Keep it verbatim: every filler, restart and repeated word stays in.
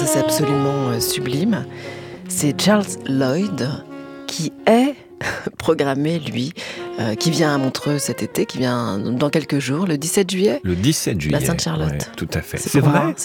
ça c'est absolument euh, sublime. C'est Charles Lloyd qui est programmé, lui, euh, qui vient à Montreux cet été, qui vient dans quelques jours, le dix-sept juillet. Le dix-sept juillet. La Sainte-Charlotte. Ouais, tout à fait. C'est, C'est pour vrai moi,